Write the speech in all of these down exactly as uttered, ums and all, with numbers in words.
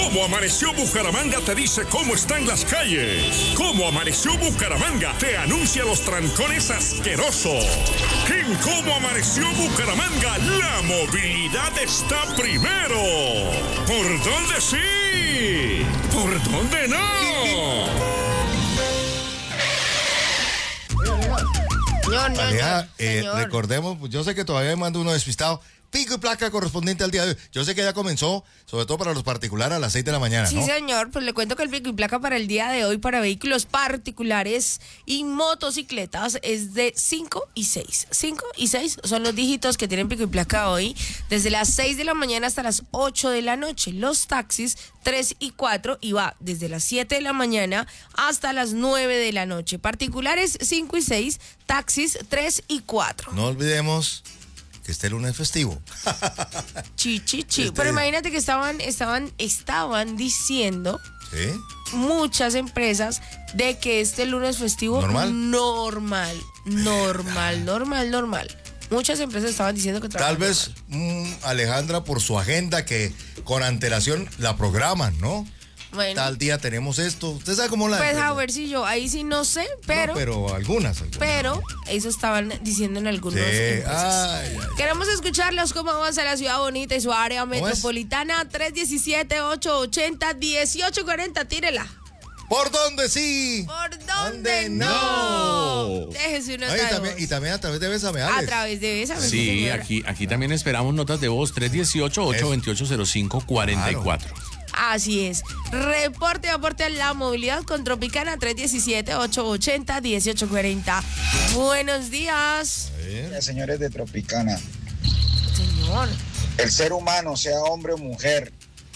Cómo Amaneció Bucaramanga te dice cómo están las calles. Cómo Amaneció Bucaramanga te anuncia los trancones asquerosos. En Cómo Amaneció Bucaramanga, la movilidad está primero. ¿Por dónde sí? ¿Por dónde no? No, no, Aleja, no, eh, señor. recordemos, yo sé que todavía me manda uno despistado. Pico y placa correspondiente al día de hoy. Yo sé que ya comenzó, sobre todo para los particulares, a las seis de la mañana, Sí, ¿no? señor, pues le cuento que el pico y placa para el día de hoy para vehículos particulares y motocicletas es de cinco y seis. cinco y seis son los dígitos que tienen pico y placa hoy, desde las seis de la mañana hasta las ocho de la noche. Los taxis tres y cuatro y va desde las siete de la mañana hasta las nueve de la noche. Particulares cinco y seis, taxis tres y cuatro. No olvidemos que este lunes festivo. Chi, chi, chi. Este- Pero imagínate que estaban, estaban, estaban diciendo ¿Sí? muchas empresas de que este lunes festivo ¿Normal? normal, normal, normal, normal. Muchas empresas estaban diciendo que Tal trabajan vez mm, Alejandra por su agenda que con antelación la programan, ¿no? Bueno, Tal día tenemos esto. ¿Usted sabe cómo la pues empresa? a ver si yo, ahí sí no sé, pero, No, pero algunas. algunas. pero eso estaban diciendo en algunos Sí, empresas. ay, ay. Queremos escucharlos cómo avanza la ciudad bonita y su área ¿Cómo es? metropolitana. Tres uno siete, ocho ocho cero, uno ocho cuatro cero, tírela. ¿Por dónde sí? ¿Por dónde ¿Dónde no? no? Déjese una Ay, nota de también, voz. y también a través de Bésame A Alex. través de esa. Sí, aquí, aquí también esperamos notas de voz tres uno ocho, ocho dos ocho, cero cinco cuatro cuatro. Así es. Reporte y aporte a la movilidad con Tropicana tres uno siete, ocho ocho cero, uno ocho cuatro cero. Buenos días. Señores de Tropicana, Señor. el ser humano, sea hombre o mujer,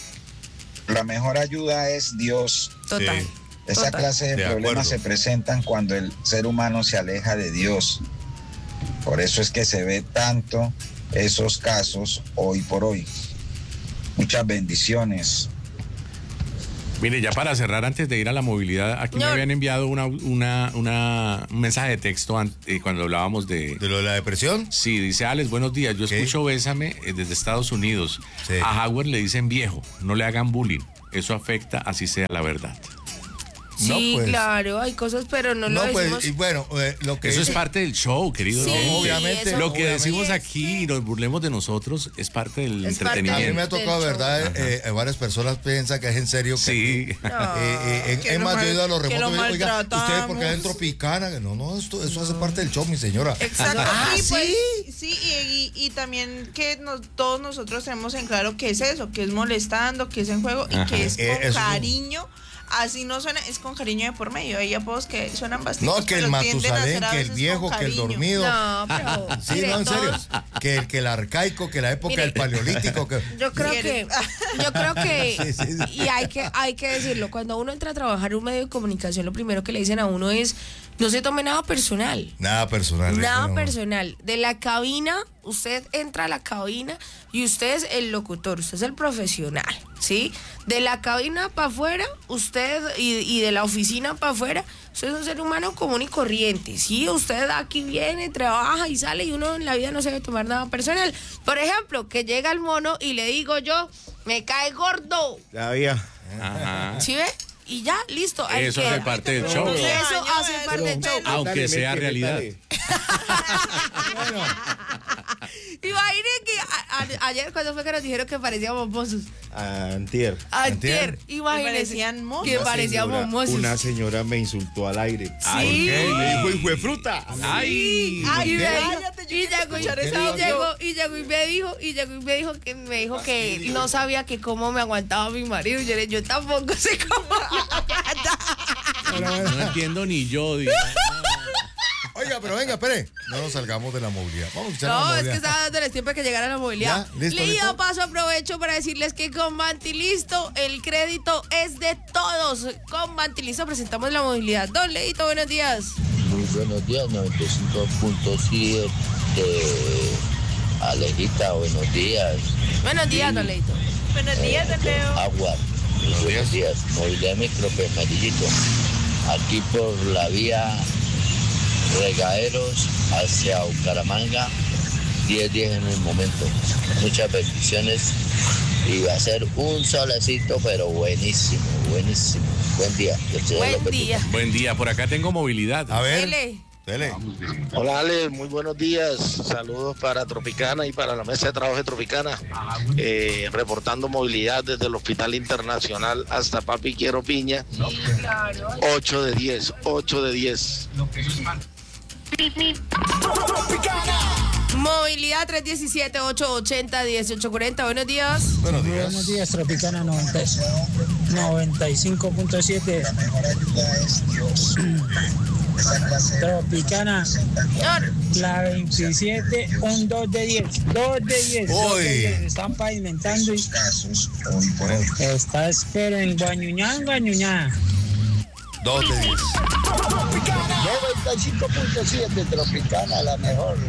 la mejor ayuda es Dios. Total. Sí. Esa Total. clase de, De problemas acuerdo. se presentan cuando el ser humano se aleja de Dios. Por eso es que se ve tanto esos casos hoy por hoy. Muchas bendiciones. Mire, ya para cerrar, antes de ir a la movilidad, aquí Señor. me habían enviado una, una, una- un mensaje de texto an- eh, cuando hablábamos de... ¿De lo de la depresión? Sí, dice Alex, buenos días, yo ¿Qué? escucho Bésame eh, desde Estados Unidos. Sí. A Howard le dicen viejo, no le hagan bullying, eso afecta así sea la verdad. Sí, No, pues. claro, hay cosas, pero no, lo No, pues, decimos. y bueno, eh, lo que Eso es dice- parte del show, querido. Sí, oyente. obviamente. eso- Lo que obviamente. decimos Sí, aquí y nos burlemos de nosotros es parte del Es parte A mí me entretenimiento. ha tocado, del ¿verdad? show. Eh, eh, varias personas piensan que es en serio. Que Sí. No, Eh, eh, en- que es lo más, yo he mal- ido a los que lo remotos y digo, oiga, maltratamos. ustedes porque adentro Tropicana. Que No, no, esto, eso hace parte del show, mi señora. Exacto. Ah, y pues, ¿sí? sí, y, y- y también que nos, todos nosotros tenemos en claro qué es eso, que es molestando, que es en juego y Ajá. que es Eh, con eso es un- cariño. Así no suena, es con cariño de por medio. Hay apodos que suenan bastante. No, que el Matusalén, que el viejo, que el dormido. No, pero. Sí, mire, no, en serio. todos- Que el, que el arcaico, que la época Mire. del paleolítico. Que... Yo creo Sí, que, eres- yo creo que, Sí, sí, sí. y hay que, hay que decirlo, cuando uno entra a trabajar en un medio de comunicación, lo primero que le dicen a uno es, no se tome nada personal. Nada personal. Nada eso no. personal. De la cabina, usted entra a la cabina y usted es el locutor, usted es el profesional, ¿sí? De la cabina para afuera, usted, y, y de la oficina para afuera, usted es un ser humano común y corriente, ¿sí? Usted aquí viene, trabaja y sale y uno en la vida no se debe tomar nada personal. Por ejemplo, que llega el mono y le digo yo, me cae gordo, Ya había. Ajá. ¿sí ve? Y ya, listo. ahí Eso queda. hace parte del show. Eso Eso hace parte del show. Aunque sea realidad. Imagine que a- a- ayer cuando fue que nos dijeron que parecíamos mozos. Antier. Antier, Que imagínense. parecían mozos. Que Una parecíamos señora- mozos. Una señora me insultó al aire. Sí. Me dijo, hijo de fruta. ¡Ay! Ay, Y me dijo- cállate, yo y quiero llegó, y- escuchar y ese audio. llegó, y llegó y me dijo, y llegó y me dijo que me dijo que no sabía que cómo me aguantaba mi marido. Y yo, le- yo tampoco sé cómo me aguanta. No entiendo ni yo. digo. Oiga, pero venga, espere. No nos salgamos de la movilidad. Vamos a escuchar la No, es movilidad. que estaba dándoles tiempo de que llegara la movilidad. Ya, listo, Listo, listo. paso aprovecho para decirles que con Mantilisto el crédito es de todos. Con Mantilisto presentamos la movilidad. Don Leito, buenos días. Muy buenos días, noventa y cinco punto siete. Alejita, buenos días. Buenos días, Don Leito. Buenos días, Don Leo. Agua, muy buenos días. Movilidad micro, pues, amarillito. Aquí por la vía Regaderos hacia Bucaramanga, diez diez en el momento. Muchas bendiciones y va a ser un solecito, pero buenísimo, buenísimo. Buen día. Buen día. Buen día, por acá tengo movilidad. A ver. Dele. Dele. Hola Ale, muy buenos días. Saludos para Tropicana y para la mesa de trabajo de Tropicana. Eh, reportando movilidad desde el Hospital Internacional hasta Papi Quiero Piña. ocho de diez, ocho de diez. Movilidad tres diecisiete, ocho ochenta, dieciocho cuarenta. Buenos días. Buenos días. Buenos días, Tropicana noventa y cinco punto siete. Tropicana, la veintisiete, un dos de diez. dos de diez. dos de diez. Están pavimentando y está espera en Guañuñá, Guañuñá. dos de diez. noventa y cinco punto siete Tropicana, la mejor.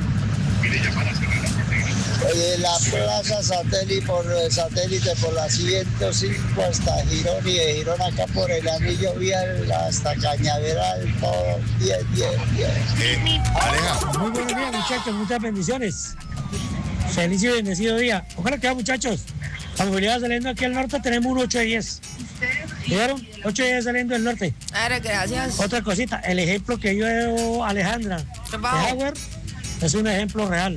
Oye, la plaza satélite por satélite por la ciento cinco hasta Girón y de Girón acá por el anillo vial hasta Cañaveral, todo diez, diez, diez. Eh, Aleja. Muy buenos días, muchachos, muchas bendiciones. Feliz y bendecido día. Ojalá que muchachos. La movilidad saliendo aquí al norte tenemos un ocho de diez. ¿Vieron? ocho de diez saliendo del norte. Ahora, gracias. Otra cosita, el ejemplo que yo veo, Alejandra, de Howard, es un ejemplo real.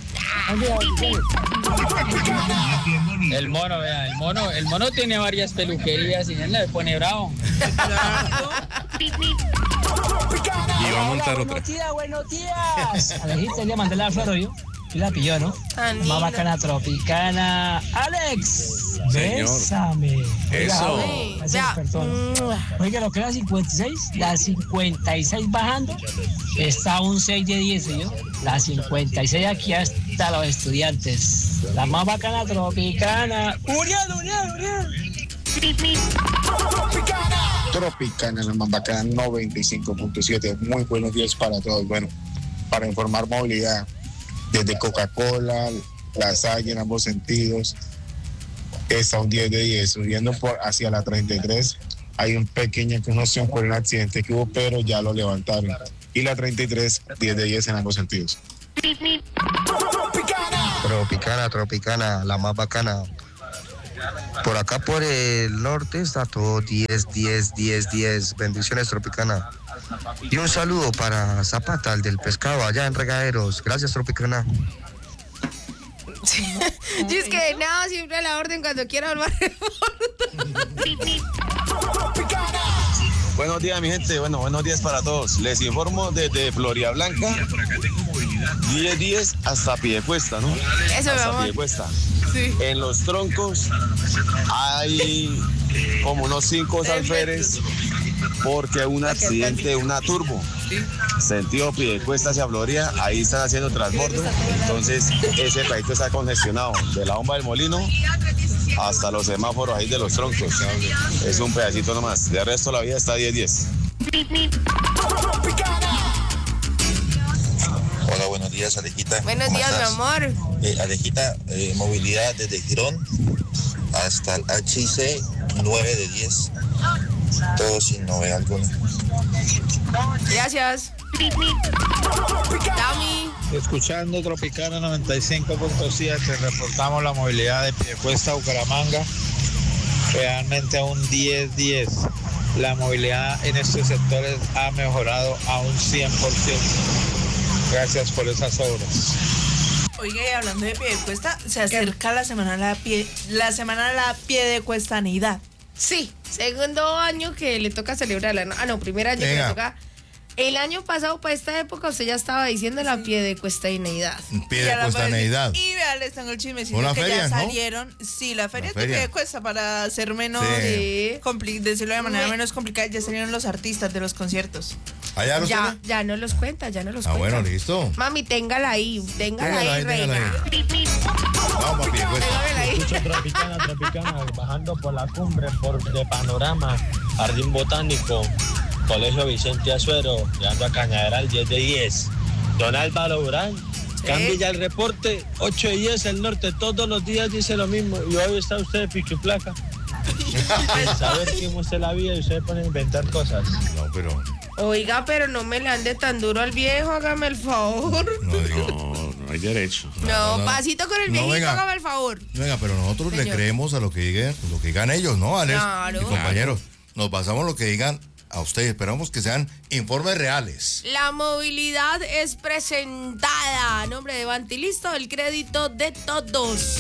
El mono, vea, el mono, el mono tiene varias peluquerías y él le pone bravo. Y va a montar otra. Buenos días, buenos días. Alejita, le mandé la flor yo. Y la pilló, ¿no? Más bacana Tropicana. Alex, bésame. Eso. Oiga, Oiga, lo que era cincuenta y seis, la cincuenta y seis bajando, está un seis de diez, ¿yo? La cincuenta y seis aquí hasta los estudiantes. La más bacana Tropicana. Uriel, Uriel, Uriel. Tropicana, la más bacana noventa y cinco punto siete. Muy buenos días para todos. Bueno, para informar movilidad, desde Coca-Cola, La Salle en ambos sentidos, está un diez de diez. Subiendo por hacia la treinta y tres, hay un pequeña conmoción por el accidente que hubo, pero ya lo levantaron. Y la treinta y tres, diez de diez en ambos sentidos. Tropicana, Tropicana, la más bacana. Por acá por el norte está todo diez, diez, diez, diez. Bendiciones, Tropicana. Y un saludo para Zapata, el del pescado, allá en Regaderos. Gracias, Tropicana. Y es que nada, siempre a la orden cuando quiera volver. Buenos días, mi gente. Bueno, buenos días para todos. Les informo desde Florida Blanca. diez diez hasta Piedecuesta, ¿no? Eso, hasta Piedecuesta. Sí. En los troncos hay como unos cinco alférez porque un accidente de una turbo. Sentido Piedecuesta hacia Florida, ahí están haciendo transbordo. Entonces, ese pedacito está congestionado. De la bomba del molino hasta los semáforos ahí de los troncos. Es un pedacito nomás. De resto, la vida está diez diez. Hola, buenos días, Alejita. Buenos días, estás? mi amor. Eh, Alejita, eh, movilidad desde Girón hasta el H I C nueve de diez. Todo sin novedad alguna. Gracias. Dami. Escuchando Tropicana noventa y cinco punto siete, reportamos la movilidad de Piedecuesta a Bucaramanga. Realmente a un diez diez. La movilidad en estos sectores ha mejorado a un cien por ciento. Gracias por esas obras. Oiga, y hablando de Piedecuesta, se acerca la semana de la pie, la semana de la Piedecuestanidad. Sí, segundo año que le toca celebrarla. Ah, no, primer año Venga. que le toca. El año pasado, para esta época, usted ya estaba diciendo la Piedecuestaneidad. Piedecuestaneidad. Y vea, les tengo el chismecito Una que feria, ya ¿no? salieron. Sí, la feria Una de feria. Piedecuesta, para hacer menos, Sí. compli- decirlo de manera Me- menos complicada, ya salieron los artistas de los conciertos. ¿Allá los Ya, tiene? ya no los cuenta, ya no los Ah, cuenta. bueno, listo. Mami, téngala ahí, téngala, Téngala ahí, ahí, téngala reina. Vamos, Piedecuesta. Téngala ahí. Escucho Tropicana, Tropicana, bajando por la cumbre, por de Panorama, Jardín Botánico, Colegio Vicente Azuero, llegando a Cañaveral, diez de diez. Don Álvaro Durán, cambie ya el reporte, ocho de diez, el norte, todos los días dice lo mismo, y hoy está usted de pico y placa. Sin saber cómo es la vida y usted pone a inventar cosas. No, pero... Oiga, pero no me le ande tan duro al viejo, hágame el favor. No, no, hay derecho. No, no, no, pasito con el viejito, no, hágame el favor. Venga, pero nosotros Señor. le creemos a lo que digan, lo que digan ellos, ¿no, Alex? Claro. Y compañeros, nos basamos en lo que digan a ustedes. Esperamos que sean informes reales. La movilidad es presentada a nombre de Bantilisto, el crédito de todos.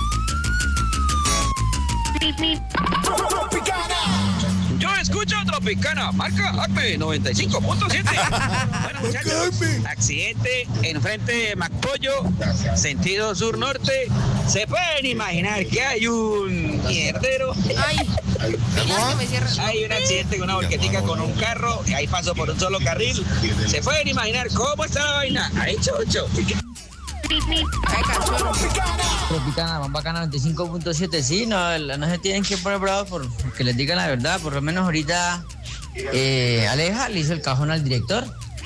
Yo escucho Tropicana, marca A P noventa y cinco punto siete. Bueno, muchachos, accidente enfrente de Macpollo, sentido sur-norte. Se pueden imaginar que hay un mierdero. Ay, hay un accidente con una volquetica con un carro y ahí pasó por un solo carril. Se pueden imaginar cómo está la vaina. Ahí, chocho. Tropicana, más bacana noventa y cinco punto siete, sí, no, no se tienen que poner bravos por que les digan la verdad, por lo menos ahorita eh, Aleja le hizo el cajón al director.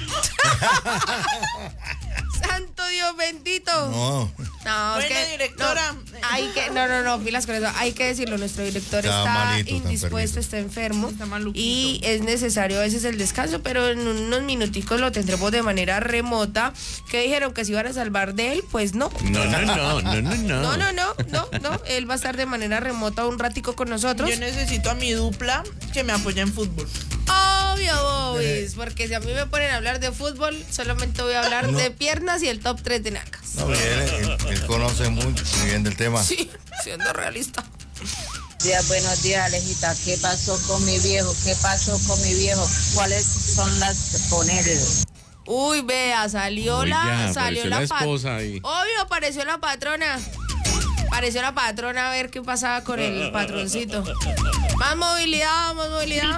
Santo Dios bendito. No. No, es que, directora. No, hay que, no, no, no, pilas con eso. Hay que decirlo, nuestro director está, está malito, indispuesto, está enfermo. Está y es necesario a veces el descanso, pero en unos minuticos lo tendremos de manera remota. Que dijeron que se iban a salvar de él, pues no. No, no, no, no, no, no. No, no, no, no, no. Él va a estar de manera remota un ratico con nosotros. Yo necesito a mi dupla que me apoye en fútbol. Obvio, Bobis, porque si a mí me ponen a hablar de fútbol, solamente voy a hablar no. de piernas y el top tres de nalgas. No, bien, él, él conoce muy, muy bien del tema. Sí, siendo realista. Días, buenos días, Alejita. ¿Qué pasó con mi viejo? ¿Qué pasó con mi viejo? ¿Cuáles son las poneres? Uy, vea, salió Uy, la, ya, salió la, la esposa ahí. Obvio, apareció la patrona. Apareció la patrona a ver qué pasaba con el patroncito. Más movilidad, más movilidad.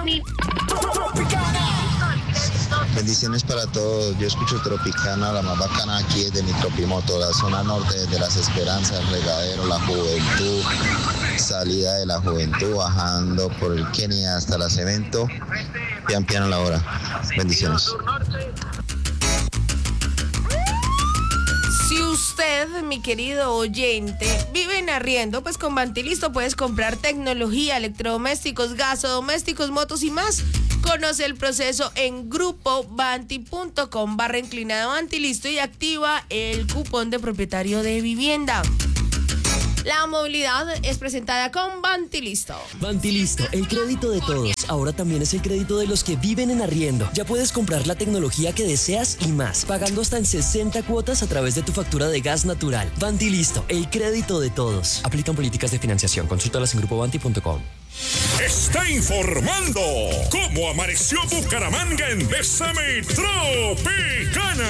Bendiciones para todos. Yo escucho Tropicana, la más bacana aquí es de mi Tropimoto, la zona norte de Las Esperanzas, Regadero, La Juventud, salida de La Juventud, bajando por el Kenia hasta la Cemento, pian piano la hora. Bendiciones. Si usted, mi querido oyente, vive en arriendo, pues con Bantilisto puedes comprar tecnología, electrodomésticos, gasodomésticos, motos y más. Conoce el proceso en grupo banti punto com barra inclinado Bantilisto y activa el cupón de propietario de vivienda. La movilidad es presentada con Bantilisto. Bantilisto, el crédito de todos. Ahora también es el crédito de los que viven en arriendo. Ya puedes comprar la tecnología que deseas y más, pagando hasta en sesenta cuotas a través de tu factura de gas natural. Bantilisto, el crédito de todos. Aplican políticas de financiación. Consúltalas en grupo banti punto com. Está informando cómo amaneció Bucaramanga en Bésame Tropicana.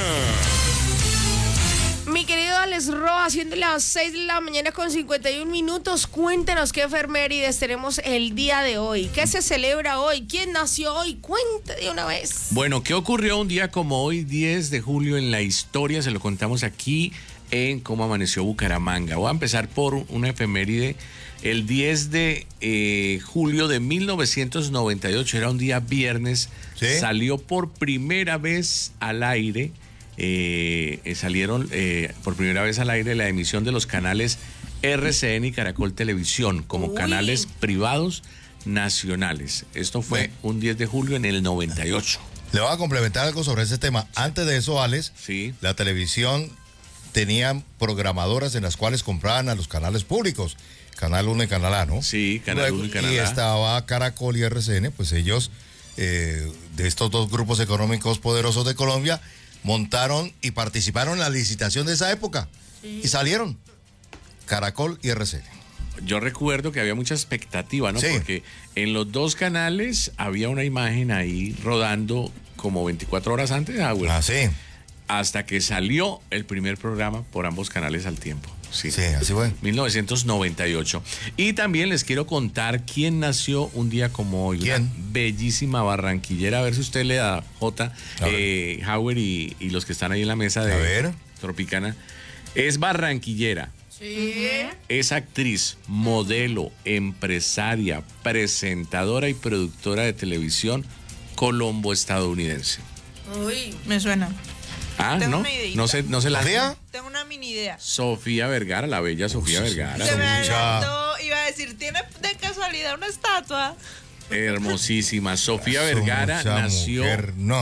Mi querido Alex Roa, haciendo las seis de la mañana con cincuenta y un minutos, cuéntenos qué efemérides tenemos el día de hoy. ¿Qué se celebra hoy? ¿Quién nació hoy? Cuente de una vez. Bueno, ¿qué ocurrió un día como hoy, diez de julio, en la historia? Se lo contamos aquí en Cómo Amaneció Bucaramanga. Voy a empezar por una efeméride. El diez de julio de mil novecientos noventa y ocho, era un día viernes, ¿sí? Salió por primera vez al aire. Eh, eh, salieron eh, por primera vez al aire la emisión de los canales R C N y Caracol Televisión como Uy. canales privados nacionales. Esto fue sí. un diez de julio en el noventa y ocho. Le voy a complementar algo sobre ese tema. Antes de eso, Alex, sí. la televisión tenía programadoras en las cuales compraban a los canales públicos, Canal uno y Canal A, ¿no? Sí, Canal uno y Canal A. Y estaba Caracol y R C N, pues ellos, eh, de estos dos grupos económicos poderosos de Colombia, montaron y participaron en la licitación de esa época. Sí. Y salieron Caracol y R C N. Yo recuerdo que había mucha expectativa, ¿no? Sí. Porque en los dos canales había una imagen ahí rodando como veinticuatro horas antes. Ah, bueno. Ah, sí. Hasta que salió el primer programa por ambos canales al tiempo. Sí, sí, así fue. mil novecientos noventa y ocho. Y también les quiero contar quién nació un día como hoy. ¿Quién? Una bellísima barranquillera. A ver si usted le da, Jota, eh, Howard y, y los que están ahí en la mesa de a ver. Tropicana. Es barranquillera. Sí. Es actriz, modelo, empresaria, presentadora y productora de televisión colombo-estadounidense. Uy, me suena. Ah, Tengo no, no se, no se la... ¿Sofía? Tengo una mini idea. Sofía Vergara, la bella Sofía Uy, Vergara. Se me adelantó, iba a decir, ¿tiene de casualidad una estatua? Hermosísima. Sofía Vergara nació mujer, no.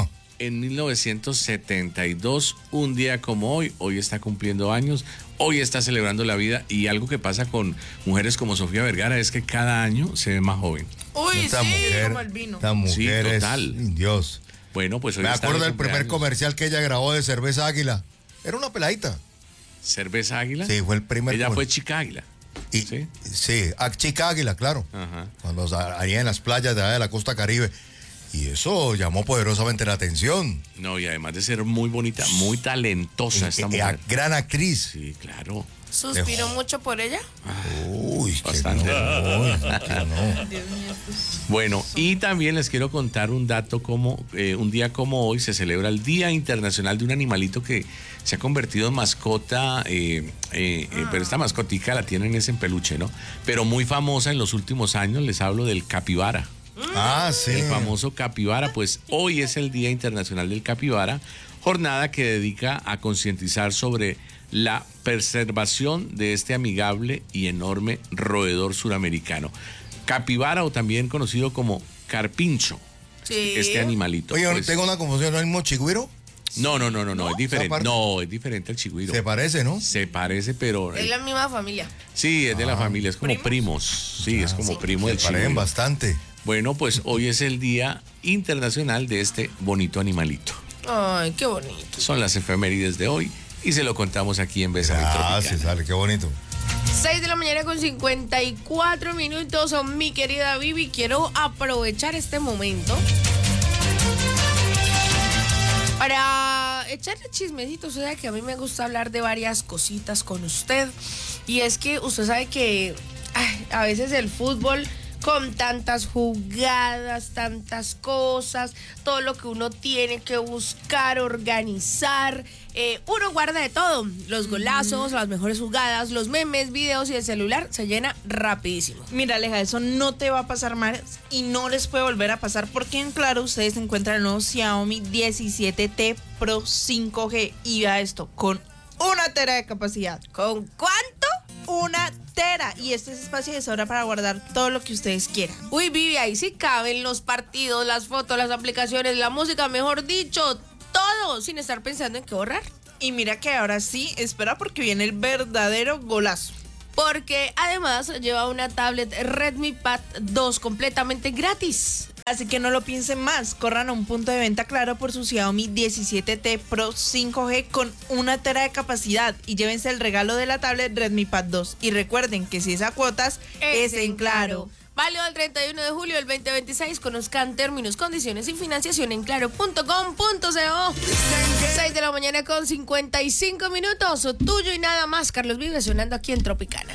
en mil novecientos setenta y dos, un día como hoy, hoy está cumpliendo años, hoy está celebrando la vida, y algo que pasa con mujeres como Sofía Vergara es que cada año se ve más joven. Uy, Esta sí, mujer, como el vino. esta mujer Sí, es- total. Dios. Bueno, pues hoy Me está acuerdo de del primer cumpleaños. comercial que ella grabó de Cerveza Águila. Era una peladita. ¿Cerveza Águila? Sí, fue el primer Ella comer- fue Chica Águila. Y, ¿Sí? sí, a Chica Águila, claro. Ajá. Cuando salía en las playas de allá de la costa Caribe. Y eso llamó poderosamente la atención. No, y además de ser muy bonita, muy talentosa esta Eh, eh, mujer. gran actriz. Sí, claro. ¿Suspiró mucho por ella? Uy, que Bastante. no, uy, que no. Bueno, y también les quiero contar un dato como eh, un día como hoy se celebra el Día Internacional de un animalito que se ha convertido en mascota, eh, eh, eh, pero esta mascotica la tienen es en peluche, ¿no? Pero muy famosa en los últimos años, les hablo del capibara. Ah, sí. El famoso capibara, pues hoy es el Día Internacional del Capibara, jornada que dedica a concientizar sobre la preservación de este amigable y enorme roedor suramericano. Capibara, o también conocido como carpincho, Sí. este animalito. Oye, pues. tengo una confusión, ¿no es el mismo chigüiro? No, no, no, no, no, es diferente. Aparte- No, es diferente al chigüiro. Se parece, ¿no? Se parece, pero Es la misma familia. sí, es de la familia, es como primos. Sí, es como primo del Se parecen chigüiro. bastante. Bueno, pues hoy es el Día Internacional de este bonito animalito. Ay, qué bonito. Son las efemérides de hoy y se lo contamos aquí en Bésame Ah, sí, Tropicana. sale, qué bonito. seis de la mañana con cincuenta y cuatro minutos. Oh, mi querida Vivi, quiero aprovechar este momento para echarle chismecitos. O sea que a mí me gusta hablar de varias cositas con usted. Y es que usted sabe que ay, a veces el fútbol, con tantas jugadas, tantas cosas, todo lo que uno tiene que buscar, organizar, eh, uno guarda de todo. Los golazos, las mejores jugadas, los memes, videos y el celular se llena rapidísimo. Mira, Aleja, eso no te va a pasar más y no les puede volver a pasar porque en Claro ustedes encuentran el nuevo Xiaomi diecisiete T Pro cinco G y vea esto, con una tera de capacidad. ¿Con cuánto? Una tera. Y este es espacio de sobra para guardar todo lo que ustedes quieran. Uy, Vivi, ahí sí caben los partidos, las fotos, las aplicaciones, la música, mejor dicho, todo, sin estar pensando en qué borrar. Y mira que ahora sí, espera porque viene el verdadero golazo. Porque además lleva una tablet Redmi Pad dos completamente gratis. Así que no lo piensen más, corran a un punto de venta Claro por su Xiaomi diecisiete T Pro cinco G con una tera de capacidad y llévense el regalo de la tablet Redmi Pad dos. Y recuerden que si es a cuotas, es en Claro. Válido el treinta y uno de julio del veinte veintiséis. Conozcan términos, condiciones y financiación en claro punto com punto co. seis de la mañana con cincuenta y cinco minutos. Tuyo y nada más. Carlos Vives sonando aquí en Tropicana.